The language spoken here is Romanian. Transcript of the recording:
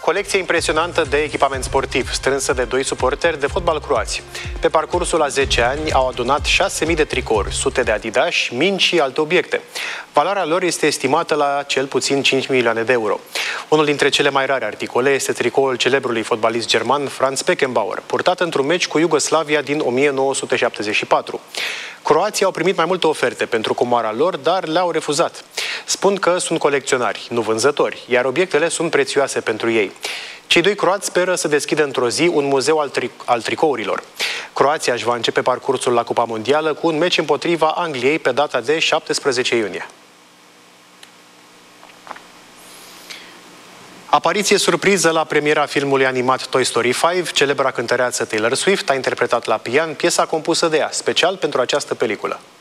Colecție impresionantă de echipament sportiv, strânsă de 2 suporteri de fotbal croați. Pe parcursul a 10 ani au adunat 6.000 de tricouri, sute de Adidas, mingi și alte obiecte. Valoarea lor este estimată la cel puțin 5 milioane de euro. Unul dintre cele mai rare articole este tricoul celebrului fotbalist german Franz Beckenbauer, purtat într-un meci cu Iugoslavia din 1974. Croații au primit mai multe oferte pentru comoara lor, dar le-au refuzat. Spun că sunt colecționari, nu vânzători, iar obiectele sunt prețioase pentru ei. Cei 2 croați speră să deschidă într-o zi un muzeu al tricourilor. Croația își va începe parcursul la Cupa Mondială cu un meci împotriva Angliei pe data de 17 iunie. Apariție surpriză la premiera filmului animat Toy Story 5, celebra cântăreață Taylor Swift a interpretat la pian piesa compusă de ea, special pentru această peliculă.